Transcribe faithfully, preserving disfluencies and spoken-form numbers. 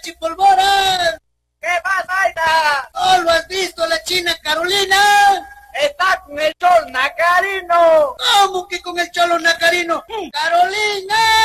Chipolvoras! ¿Qué pasa, Aida? ¿Oh, lo has visto, la china Carolina? Está con el cholo Nacarino. ¿Cómo que con el cholo Nacarino? ¡Carolina!